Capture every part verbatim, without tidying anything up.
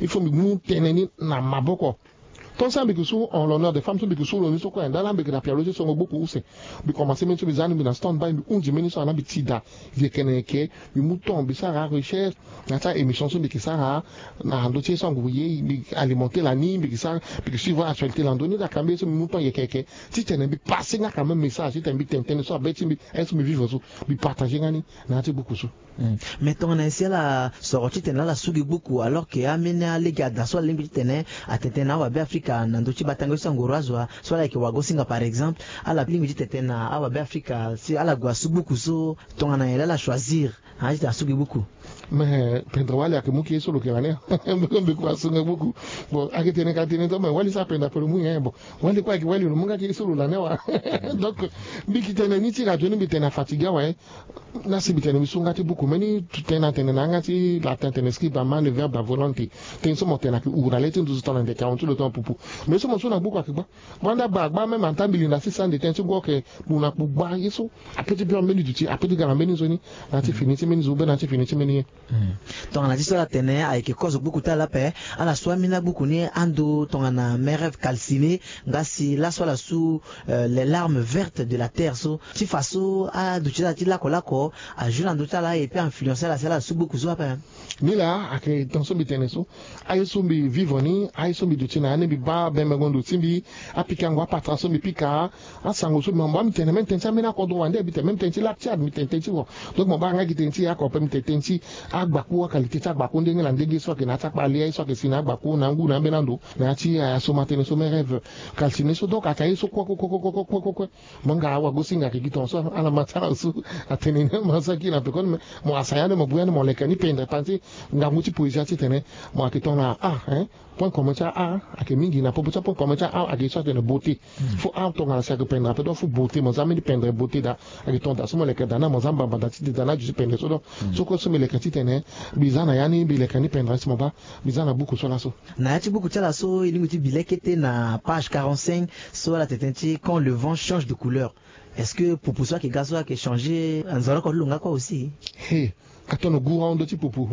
il faut nous tenir na maboko. Ton ça que sous en l'honneur des femmes sont que sous l'honneur sont quoi dans la que la pialogie sont beaucoup c'est bi commencer même sur les années dans stand by un dimanche sur na bitida vie keneke bi mouton bi ça recherche na ça émission sur que ça na dossier sont gouiller alimenter la ni bi ça bi suivre actualité l'andonner la camber sur mouton y quelque si tu n'as pas passer na quand même message si tu as bi t'entendre sur bête bi est me vivre bi partager ngani na tu beaucoup sous mais ton essai la sortie tena la sugi beaucoup alors que amene les gars dans soit limite tena atena wa Afrique nandochi batango sangorazwa soit like wagosinga par exemple à la limite tena awa Afrique si ala gwa subuku so ton ana ela la choisir hein ta sugi beaucoup mais pendra wale akimuki solo kelane mbe kwa sunga beaucoup bon akitene katene to mais wali sa penda pour mu bon wali kwa ki wali no munga ki solo la newa donc biki tena ni tira toni bitena fatiga ouais na si bitena bisunga ti beaucoup meni tena tena nanga ti la tena ski ba mal le verbe à volonté ten so motena ki urale tin tout temps de quarante le temps pour mais so mo so na beaucoup akiba banda ba ba même en tambili na six cents de ten so go ke buna ku ba yeso apeti bi meni duti apeti ga meni zoni na ti finiti meni zo be na ti finiti meni donc la histoire tenait avec cause beaucoup de la paix à la soie mina beaucoup ni ando ton ana mes rêves calcinés ngasi la soit la sous les larmes vertes de la terre so ti faso a duchila ti la kolako a julan dutala et puis influencer la celle sous beaucoup so pa ni la ake ton so bitene so ay so bi vivoni ay so bi dutina ne bi ba be me gondo timbi apika ngwa patra so bi pika asango so mo ba mitene men tensa mena ko do wande bi te men tensi la tiad mi tensi wo donc mo ba nga ki tensi ya ko pe mi tensi agbaku qualité ta agbaku ndenge la ndenge so ke na ta pali so ke sina agbaku na ngu na benando na ti ya so matene so mes rêves calciné so donc atayi so ko ko ko ko ko ko manga wa gosinga ki ton so ala matara so atene ma sa ki na pe kon mo asayane mo buyane mo lekani pendre panti nga muti poésie ti tene mo akiton na ah hein point comment ça ah ake mingi na popo ça point comment ça ah ake so de beauté faut ah ton ala sa que pendre pe do faut beauté mo zami di pendre beauté da ake ton da so mo lekana na mo zamba banda ti de na ju pendre so do so ko so me lekati tene bizana yani bilekani pendre so mo ba bizana beaucoup so la so na ti beaucoup tala so ili muti bilekete na page quarante-cinq so la tetenti quand le vent change de couleur. Est-ce que pour pour ça que gazo a changé en zone ko lunga quoi aussi hey katono goura on ti popo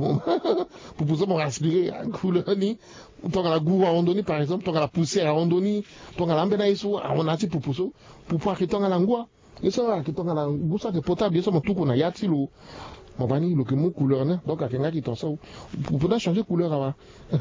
popo so mo respirer couleur ni ton la goura on doni par exemple ton la poussière on doni ton la mbena iso on a ti popo so popo a ton la ngwa eso a ton la gusa que potable eso mo tuko na yati lo mon vanille le que mon couleur ne donc à quelqu'un qui t'en sort pour pouvoir changer couleur là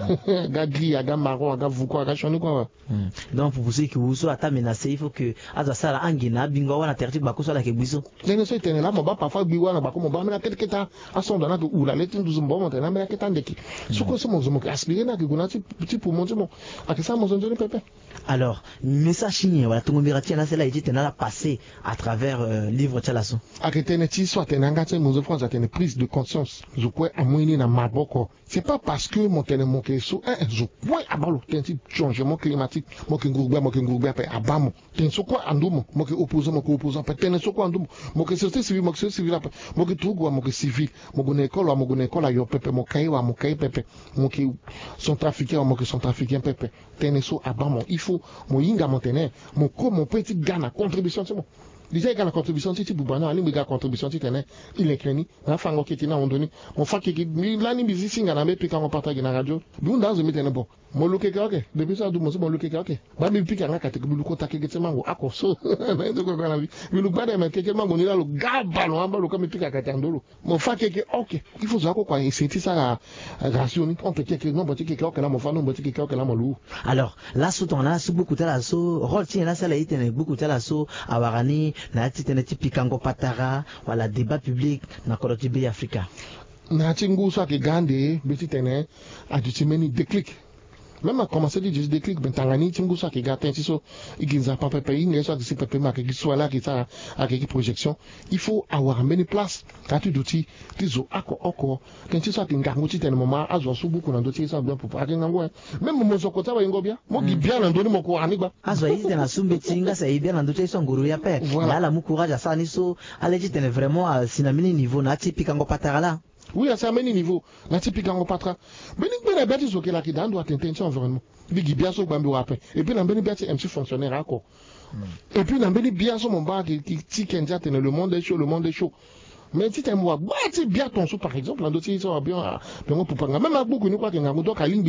ga gris ga marron ga vous quoi ga changer quoi donc pour pousser que vous soit à menacé il faut que aza sala angina bingo wana terti ba ko sala ke biso ne so tene là mon ba parfois biwa na ba ko mon ba mena quelque ta a son dana ou la letin douze bon mon tena mena que tan deki so ko so mo zo mo aspirer na que gona ti petit pour monter mon à que ça mo zo pépé alors message chini wala tungo mirati na cela été tena la passer à travers euh, livre telaso à que tene ti soit tena ngati mo zo France a tene prise de conscience je crois à moyen na maboko c'est pas parce que mon tene mon keso je crois à balo tenti changement climatique mon ke ngurba mon ke ngurba pe abamo ten so quoi andumo mon ke opposant mon ke opposant pe tene so quoi andumo mon ke société civile mon ke société civile mon ke trugo mon ke civil mon ke école mon ke école yo pepe mon kai wa mon kai pepe mon ke sont trafiquants mon ke sont trafiquants pepe tene so abamo il faut mon yinga mon tene mon ko mon petit gana contribution c'est bon déjà il y a la contribution ti bubana ali mega contribution ti tene il est creni na fango ki tina ondoni mon fa ki la ni bizi singa na me pika on partage na radio du ndazo mi tene bon mo luke ka okay depuis ça du mo so mo luke ka okay ba mi pika na kate bilu ko take ke mango akoso na ndo ko na bi bilu ba de me ke mango ni la lo gaba lo amba lo ka mi pika ka tandolo mon fa ki okay il faut ça ko kwa c'est ça ration on peut que non boti ki ka la mo fa non boti ki ka la mo lu alors là sous ton là sous beaucoup tala so rôle ti na ça la itene beaucoup tala so awarani na ti tene ti pikango patara wala débat public na koloti be Africa na ti nguso ke gande be ti tene a ti meni déclic même à commencer de juste déclic ben tangani ti nguso ke gatin ti so iginza pa pepe inge so ki pepe ma ke soit là qui ça a ke projection il faut avoir many place ka tu duti ti zo ako oko ken ti so ke ngangu ti tene mama azo so buku na do ti so bien pour pas ke ngangu même mo so ko ta wa ngo bia mo gi bia na ndoni mo ko anigba azo yi tena sumbe tinga sa yi bia na do ti so nguru ya pe na la mu courage à ça ni so allez ti tene vraiment à sinamini niveau na ti pikango patara là. Oui, à ça meni niveau na ti pikango patra beni bena beti so ke la ki dan do attention environnement bi gi bia so bambi wa pe et puis na beni beti M C fonctionnaire encore et puis na beni bia so mon ba ki ti kenja tene le monde est chaud le monde est chaud mais si tu moi bah tu bien ton sou par exemple en dossier ça bien bien pour pas même beaucoup nous quoi que ngango donc